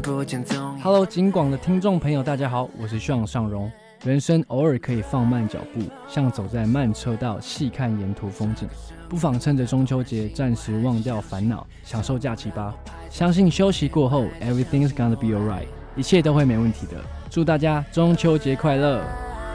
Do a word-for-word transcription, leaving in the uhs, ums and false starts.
不见踪影。 Hello， 金广的听众朋友，大家好，我是向尚荣。人生偶尔可以放慢脚步，像走在慢车道，细看沿途风景。不妨趁着中秋节，暂时忘掉烦恼，享受假期吧。相信休息过后 ，everything's gonna be alright， 一切都会没问题的。祝大家中秋节快乐！